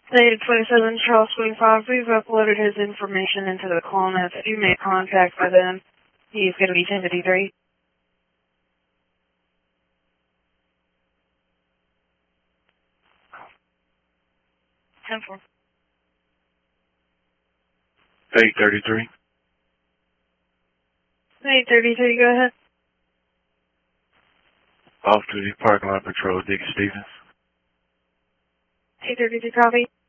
Dated 27 Charles 25. We've uploaded his information into the call notes. If you make contact with him, he's going to be 1053. 10-4. 833. 833, go ahead. Off duty parking lot patrol, Dick Stevens. 832, copy.